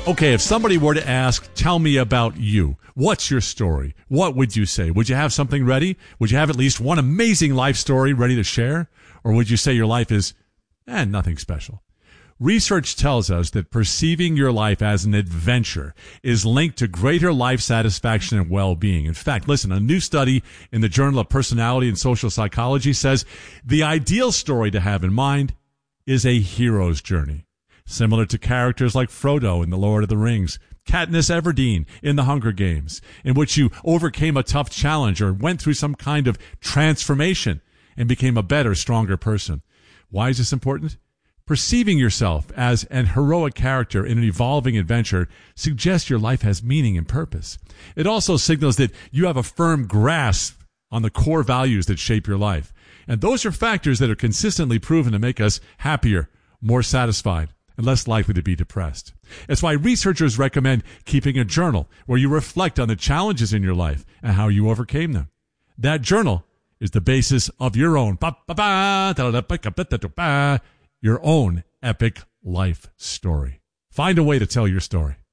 Okay, if somebody were to ask, tell me about you, what's your story? What would you say? Would you have something ready? Would you have at least one amazing life story ready to share? Or would you say your life is, nothing special? Research tells us that perceiving your life as an adventure is linked to greater life satisfaction and well-being. In fact, listen, a new study in the Journal of Personality and Social Psychology says the ideal story to have in mind is a hero's journey, similar to characters like Frodo in The Lord of the Rings, Katniss Everdeen in The Hunger Games, in which you overcame a tough challenge or went through some kind of transformation and became a better, stronger person. Why is this important? Perceiving yourself as an heroic character in an evolving adventure suggests your life has meaning and purpose. It also signals that you have a firm grasp on the core values that shape your life. And those are factors that are consistently proven to make us happier, more satisfied, and less likely to be depressed. That's why researchers recommend keeping a journal where you reflect on the challenges in your life and how you overcame them. That journal is the basis of your own your own epic life story. Find a way to tell your story.